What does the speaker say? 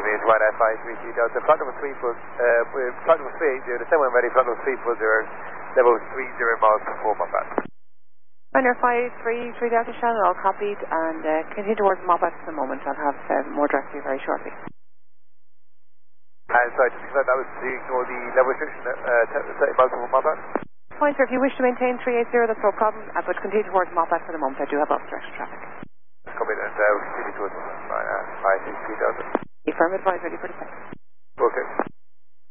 means right at 533 Delta. Flight number 3 full, flight number 380, the same one ready, flight number 3 full 0, level 30 miles per 4 Moped. Runner 533 Delta Shannon, all copied, and continue towards Moped for the moment. I'll have more direct for you very shortly. And sorry, just because that was to ignore the level restriction, 30 miles per 4 Moped. Fine, sir, if you wish to maintain 380, that's no problem, but continue towards Moped for the moment. I do have obstruction traffic. Come in and we'll continue towards 533 Delta. Affirmative advice ready for the second. Okay.